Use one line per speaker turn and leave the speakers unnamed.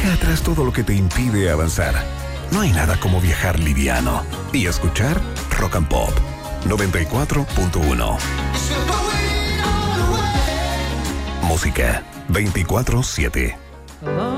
Deja atrás todo lo que te impide avanzar. No hay nada como viajar liviano y escuchar Rock and Pop 94.1. Música 24/7.